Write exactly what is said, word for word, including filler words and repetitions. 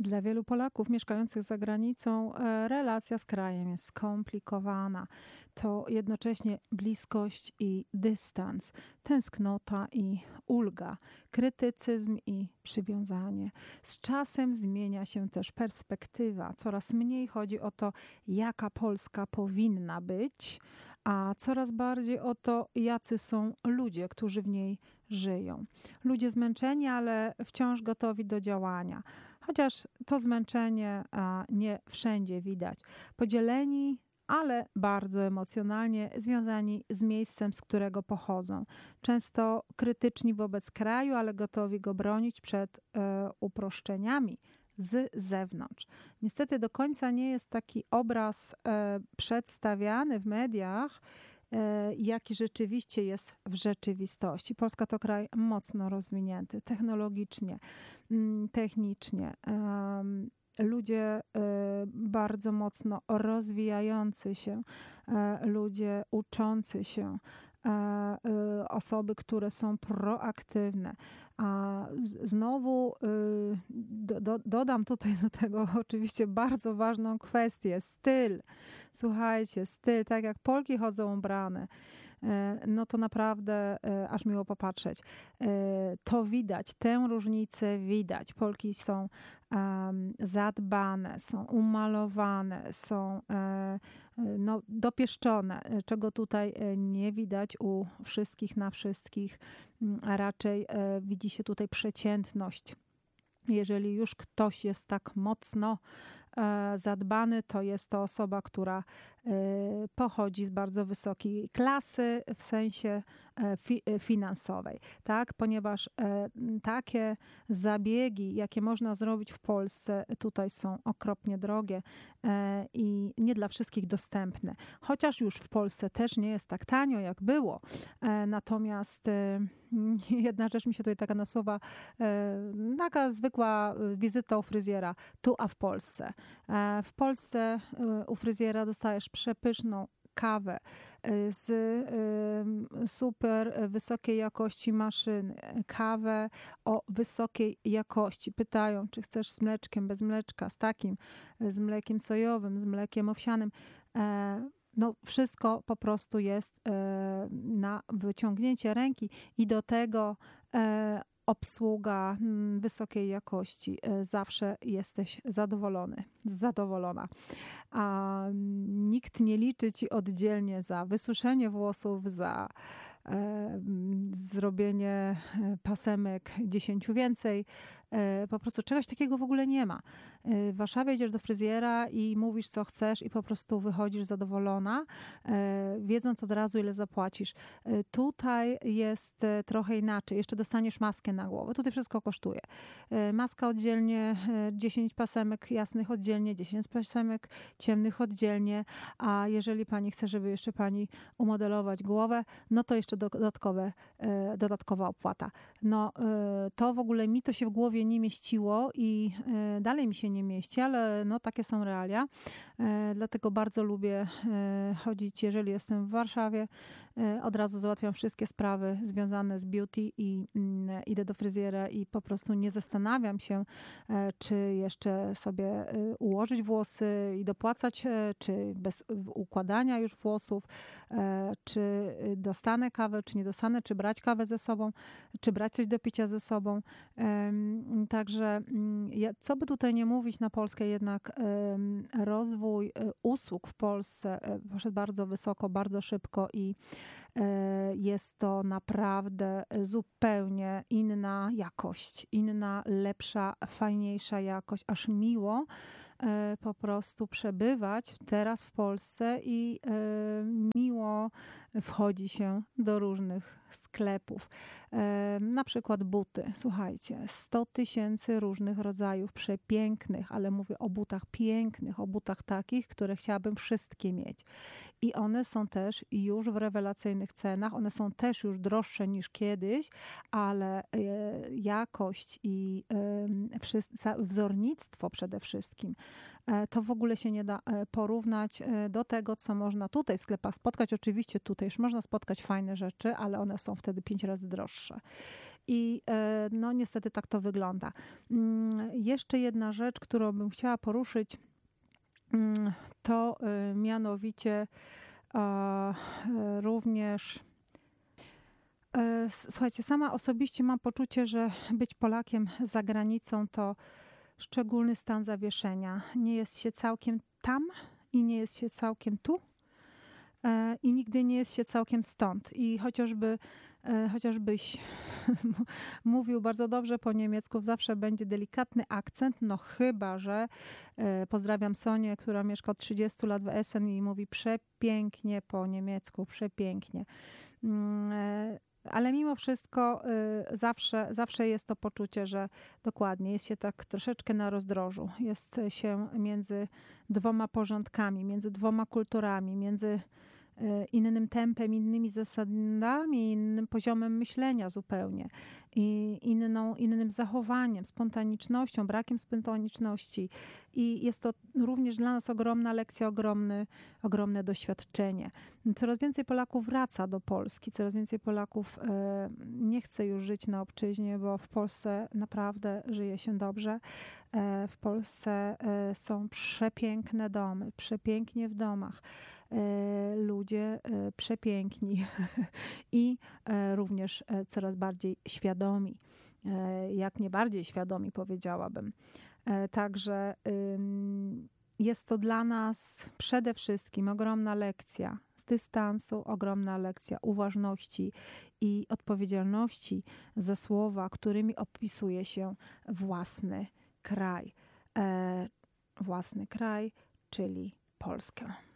Dla wielu Polaków mieszkających za granicą e, relacja z krajem jest skomplikowana. To jednocześnie bliskość i dystans, tęsknota i ulga, krytycyzm i przywiązanie. Z czasem zmienia się też perspektywa. Coraz mniej chodzi o to, jaka Polska powinna być, a coraz bardziej o to, jacy są ludzie, którzy w niej żyją. Ludzie zmęczeni, ale wciąż gotowi do działania. Chociaż to zmęczenie a, nie wszędzie widać. Podzieleni, ale bardzo emocjonalnie związani z miejscem, z którego pochodzą. Często krytyczni wobec kraju, ale gotowi go bronić przed e, uproszczeniami z zewnątrz. Niestety do końca nie jest taki obraz e, przedstawiany w mediach, e, jaki rzeczywiście jest w rzeczywistości. Polska to kraj mocno rozwinięty, technologicznie, m, technicznie. E, ludzie e, bardzo mocno rozwijający się, e, ludzie uczący się, osoby, które są proaktywne. A znowu do, do, dodam tutaj do tego oczywiście bardzo ważną kwestię. Styl. Słuchajcie, styl. Tak jak Polki chodzą ubrane, no to naprawdę aż miło popatrzeć. To widać, tę różnicę widać. Polki są um, zadbane, są umalowane, są no, dopieszczone, czego tutaj nie widać u wszystkich na wszystkich. Raczej widzi się tutaj przeciętność. Jeżeli już ktoś jest tak mocno zadbany, to jest to osoba, która pochodzi z bardzo wysokiej klasy w sensie fi- finansowej, tak? Ponieważ takie zabiegi, jakie można zrobić w Polsce, tutaj są okropnie drogie i nie dla wszystkich dostępne. Chociaż już w Polsce też nie jest tak tanio, jak było. Natomiast jedna rzecz mi się tutaj taka nasuwa, taka zwykła wizyta u fryzjera, tu a w Polsce. W Polsce u fryzjera dostajesz przepyszną kawę z super wysokiej jakości maszyny, kawę o wysokiej jakości. Pytają, czy chcesz z mleczkiem, bez mleczka, z takim, z mlekiem sojowym, z mlekiem owsianym. No wszystko po prostu jest na wyciągnięcie ręki i do tego obsługa wysokiej jakości. Zawsze jesteś zadowolony, zadowolona. A nikt nie liczy ci oddzielnie za wysuszenie włosów, za e, zrobienie pasemek dziesięciu więcej. E, po prostu czegoś takiego w ogóle nie ma. E, w Warszawie idziesz do fryzjera i mówisz, co chcesz i po prostu wychodzisz zadowolona, e, wiedząc od razu, ile zapłacisz. E, tutaj jest trochę inaczej. Jeszcze dostaniesz maskę na głowę. Tutaj wszystko kosztuje. E, maska oddzielnie, dziesięć pasemek jasnych oddzielnie, dziesięć pasemek ciemnych oddzielnie, a jeżeli pani chce, żeby jeszcze pani umodelować głowę, no to jeszcze dodatkowe, dodatkowa opłata. No to w ogóle mi to się w głowie nie mieściło i dalej mi się nie mieści, ale no takie są realia. Dlatego bardzo lubię chodzić, jeżeli jestem w Warszawie, od razu załatwiam wszystkie sprawy związane z beauty i idę do fryzjera i po prostu nie zastanawiam się, czy jeszcze sobie ułożyć włosy i dopłacać, czy bez układania już włosów, czy dostanę kawę, czy nie dostanę, czy brać kawę ze sobą, czy brać coś do picia ze sobą. Także co by tutaj nie mówić na Polskę, jednak rozwój usług w Polsce poszedł bardzo wysoko, bardzo szybko i jest to naprawdę zupełnie inna jakość, inna, lepsza, fajniejsza jakość, aż miło po prostu przebywać teraz w Polsce i miło wchodzi się do różnych sklepów. Na przykład buty. Słuchajcie, sto tysięcy różnych rodzajów przepięknych, ale mówię o butach pięknych, o butach takich, które chciałabym wszystkie mieć. I one są też już w rewelacyjnych cenach. One są też już droższe niż kiedyś, ale jakość i wzornictwo przede wszystkim to w ogóle się nie da porównać do tego, co można tutaj w sklepach spotkać. Oczywiście tutaj już można spotkać fajne rzeczy, ale one są wtedy pięć razy droższe. I no niestety tak to wygląda. Jeszcze jedna rzecz, którą bym chciała poruszyć, to mianowicie również... Słuchajcie, sama osobiście mam poczucie, że być Polakiem za granicą to szczególny stan zawieszenia. Nie jest się całkiem tam i nie jest się całkiem tu i nigdy nie jest się całkiem stąd. I chociażby, chociażbyś mówił bardzo dobrze po niemiecku, zawsze będzie delikatny akcent, no chyba, że pozdrawiam Sonię, która mieszka od trzydziestu lat w Essen i mówi przepięknie po niemiecku, przepięknie. Ale mimo wszystko y, zawsze, zawsze jest to poczucie, że dokładnie jest się tak troszeczkę na rozdrożu. Jest się między dwoma porządkami, między dwoma kulturami, między y, innym tempem, innymi zasadami, innym poziomem myślenia zupełnie i inną, innym zachowaniem, spontanicznością, brakiem spontaniczności. I jest to również dla nas ogromna lekcja, ogromny, ogromne doświadczenie. Coraz więcej Polaków wraca do Polski, coraz więcej Polaków e, nie chce już żyć na obczyźnie, bo w Polsce naprawdę żyje się dobrze. E, w Polsce e, są przepiękne domy, przepięknie w domach. E, ludzie e, przepiękni i e, również e, coraz bardziej świadomi. E, jak nie bardziej świadomi, powiedziałabym. Także jest to dla nas przede wszystkim ogromna lekcja z dystansu, ogromna lekcja uważności i odpowiedzialności za słowa, którymi opisuje się własny kraj. Własny kraj, czyli Polskę.